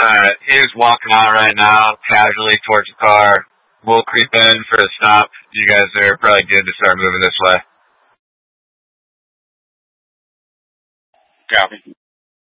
He's walking out right now, casually towards the car. We'll creep in for a stop. You guys are probably good to start moving this way. Copy.